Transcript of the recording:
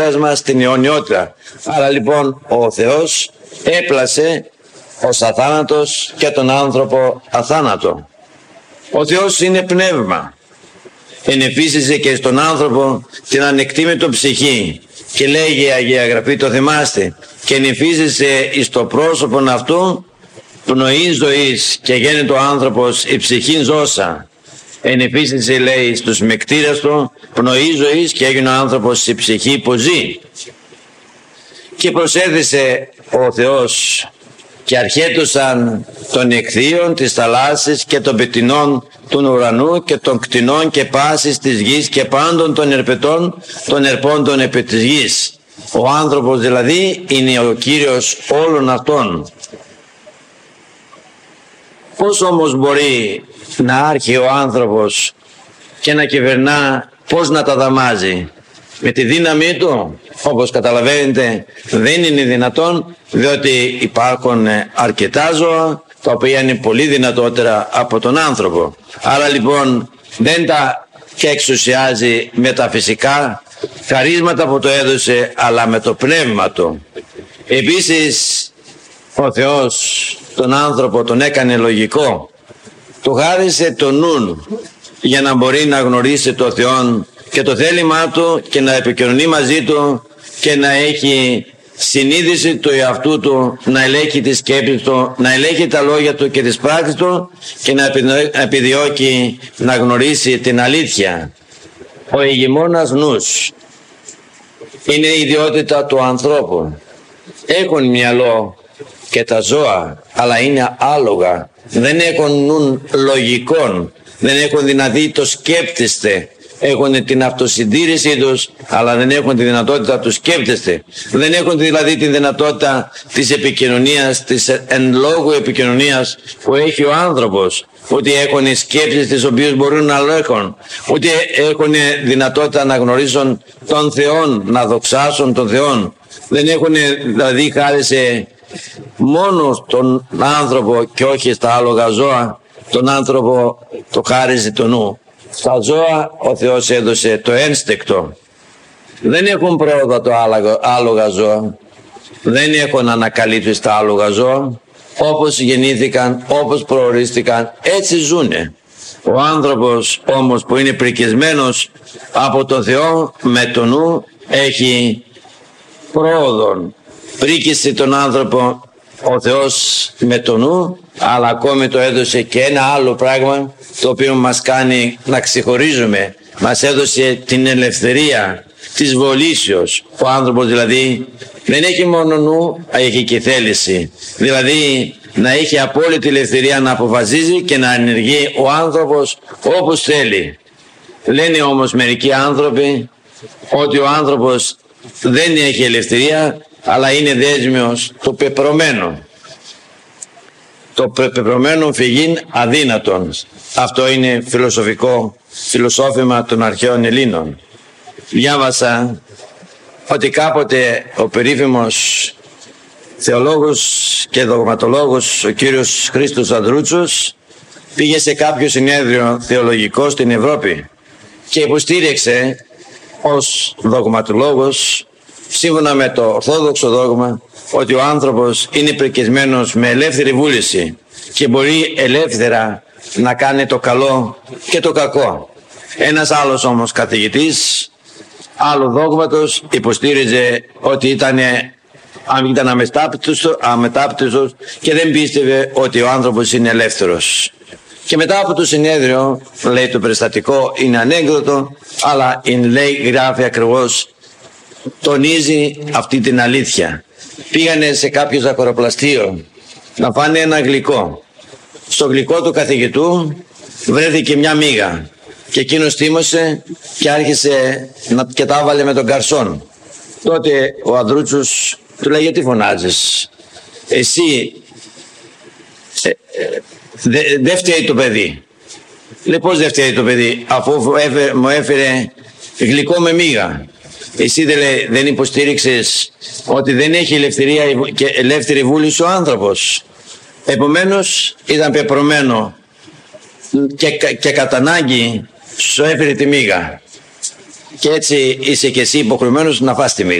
μας στην αιωνιότητα. Άρα λοιπόν ο Θεός έπλασε ως αθάνατος και τον άνθρωπο αθάνατο. Ο Θεός είναι πνεύμα. Ενεφύσισε και στον άνθρωπο την ανεκτήμητο ψυχή και λέγει η Αγία Γραφή, το θυμάστε, και ενεφύσισε εις το πρόσωπον αυτού πνοή ζωής και γέννητο ο άνθρωπος η ψυχήν ζώσα. Ενεφύσισε, λέει, στους μεκτήρες του πνοή ζωής και έγινε ο άνθρωπος η ψυχή που ζει. Και προσέθεσε ο Θεός και αρχέτουσαν των εχθείων της θαλάσσης και των πετεινών του ουρανού και των κτηνών και πάσης της γης και πάντων των ερπετών των ερπόντων επί της γης. Ο άνθρωπος δηλαδή είναι ο Κύριος όλων αυτών. Πώς όμως μπορεί να άρχει ο άνθρωπος και να κυβερνά, πώς να τα δαμάζει? Με τη δύναμή του? Όπως καταλαβαίνετε δεν είναι δυνατόν, διότι υπάρχουν αρκετά ζώα τα οποία είναι πολύ δυνατότερα από τον άνθρωπο. Άρα λοιπόν δεν τα και εξουσιάζει με τα φυσικά χαρίσματα που το έδωσε, αλλά με το πνεύμα του. Επίσης ο Θεός τον άνθρωπο τον έκανε λογικό, του χάρισε το νου για να μπορεί να γνωρίσει το Θεό και το θέλημά του και να επικοινωνεί μαζί του και να έχει συνείδηση του εαυτού του, να ελέγχει τις σκέψεις του, να ελέγχει τα λόγια του και τις πράξεις του και να επιδιώκει να γνωρίσει την αλήθεια. Ο ηγεμόνας νους είναι η ιδιότητα του ανθρώπου. Έχουν μυαλό και τα ζώα, αλλά είναι άλογα. Δεν έχουν νου λογικών, δεν έχουν δηλαδή το σκέπτεστε. Έχουν την αυτοσυντήρησή τους, αλλά δεν έχουν τη δυνατότητα του σκέπτεστε. Δεν έχουν δηλαδή τη δυνατότητα της επικοινωνίας, της εν λόγω επικοινωνίας που έχει ο άνθρωπος. Ούτε έχουν σκέψεις τις οποίες μπορούν να ελέγχουν. Ούτε έχουν δυνατότητα να γνωρίσουν τον Θεό, να δοξάσουν τον Θεό. Δεν έχουν δηλαδή, χάρισε μόνο τον άνθρωπο και όχι στα άλογα ζώα, τον άνθρωπο το χάρισε το νου. Στα ζώα ο Θεός έδωσε το ένστικτο. Δεν έχουν πρόοδο το άλογα ζώα. Δεν έχουν ανακαλύψει τα άλογα ζώα. Όπως γεννήθηκαν, όπως προορίστηκαν, έτσι ζουνε. Ο άνθρωπος όμως που είναι πρικισμένος από τον Θεό με το νου έχει πρόοδο. Πρίκησε τον άνθρωπο ο Θεός με το νου, αλλά ακόμη το έδωσε και ένα άλλο πράγμα το οποίο μας κάνει να ξεχωρίζουμε. Μας έδωσε την ελευθερία της βολήσεως. Ο άνθρωπος δηλαδή δεν έχει μόνο νου, έχει και θέληση. Δηλαδή να έχει απόλυτη ελευθερία να αποφασίζει και να ενεργεί ο άνθρωπος όπως θέλει. Λένε όμως μερικοί άνθρωποι ότι ο άνθρωπος δεν έχει ελευθερία, αλλά είναι δέσμιος το πεπρωμένο. Το πεπρωμένο φυγήν αδύνατον. Αυτό είναι φιλοσόφημα των αρχαίων Ελλήνων. Διάβασα ότι κάποτε ο περίφημος θεολόγος και δογματολόγος ο κύριος Χρήστος Ανδρούτσος πήγε σε κάποιο συνέδριο θεολογικό στην Ευρώπη και υποστήριξε ως δογματολόγος, σύμφωνα με το ορθόδοξο δόγμα, ότι ο άνθρωπος είναι πρικισμένος με ελεύθερη βούληση και μπορεί ελεύθερα να κάνει το καλό και το κακό. Ένας άλλος όμως καθηγητής άλλου δόγματος υποστήριζε ότι ήταν αμετάπτυστος και δεν πίστευε ότι ο άνθρωπος είναι ελεύθερος. Και μετά από το συνέδριο, λέει, το περιστατικό είναι ανέκδοτο, αλλά γράφει ακριβώς, τονίζει αυτή την αλήθεια. Πήγανε σε κάποιο ζαχαροπλαστείο να φάνε ένα γλυκό. Στο γλυκό του καθηγητού βρέθηκε μια μύγα και εκείνος θύμωσε και άρχισε και τα έβαλε με τον καρσόν. Τότε ο Ανδρούτσος του λέει, γιατί φωνάζεις? Εσύ δεν φταίει το παιδί. Λέει, πώς δεν φταίει το παιδί, αφού μου έφερε γλυκό με μύγα? Εσύ δεν υποστήριξες ότι δεν έχει ελευθερία και ελεύθερη βούληση ο άνθρωπος? Επομένως ήταν πεπρωμένο και κατά ανάγκη σου έφερε τη μύγα. Και έτσι είσαι και εσύ υποχρεωμένος να φας τη μύγα.